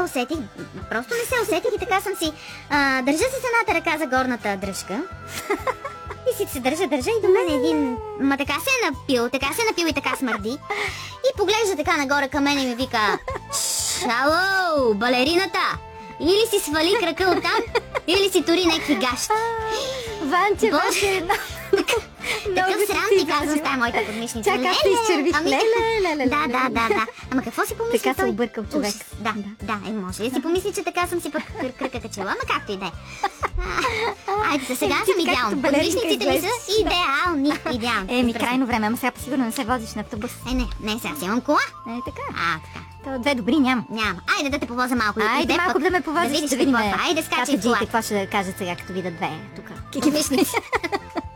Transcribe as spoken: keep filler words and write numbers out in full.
усетих, просто не се усетих и така съм си, а, държа си с едната ръка за горната дръжка. И си се държа, държа и до мен един, ма така се е напил, така се е напил и така смърди. И поглежда така нагоре към мен и ми вика: "Ало, балерината! Или си свали крака оттам, или си тури някакви гащи." Ванче, Ванче, такъв срам ти казвам с тая моята подмишница. Чакай, аз те изчервих. Ами, Леле, леле, да, да, да, да. Ама какво си помисли той? Така се объркал човек. Ужас. Да, да, е, може ли си помисли, че така съм си пък кръка качила, ама както и да е. Айде, за сега съм идеална. Подмишниците ми са идеални, идеални. Еми, крайно време, ама сега сигурно не се возиш на автобус. Е, не, не, сега си имам кола. Е, така. А, така. То две добри няма. Няма. Айде да те повоза малко. Айде малко да ме повозиш, да видиш да видим. какво. Айде скачай в Кафеджиите, колата. какво ще кажат сега, като видят две тук. Подмишници.